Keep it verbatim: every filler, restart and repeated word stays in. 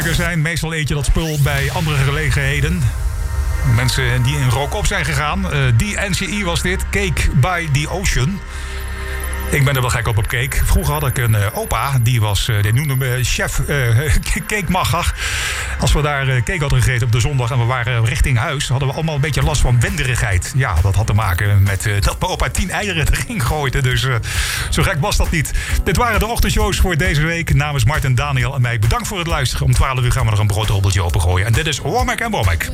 zijn. Meestal eet je dat spul bij andere gelegenheden. Mensen die in rook op zijn gegaan. Uh, die N C I was dit. Cake by the Ocean. Ik ben er wel gek op op cake. Vroeger had ik een uh, opa, die was, uh, die noemde me chef uh, Cake Magger. Als we daar uh, cake hadden gegeten op de zondag en we waren richting huis, hadden we allemaal een beetje last van wenderigheid. Ja, dat had te maken met uh, dat mijn opa tien eieren erin gooide. Dus uh, zo gek was dat niet. Dit waren de ochtendshows voor deze week. Namens Martin, Daniel en mij bedankt voor het luisteren. Om twaalf uur gaan we nog een broodrobbeltje opengooien. En dit is Womack en Womack.